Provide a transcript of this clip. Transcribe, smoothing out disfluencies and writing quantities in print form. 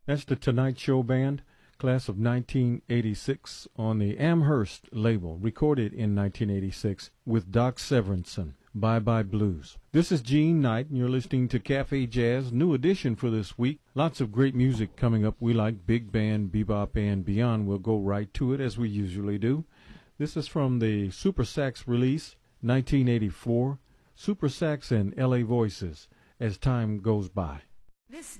That's the Tonight Show Band, class of 1986 on the Amherst label, recorded in 1986 with Doc Severinsen. Bye Bye Blues. This is Gene Knight, and you're listening to Cafe Jazz, new edition for this week. Lots of great music coming up. We like big band, bebop, and beyond. We'll go right to it as we usually do. This is from the Super Sax release, 1984. Super Sax and LA Voices, As Time Goes By. This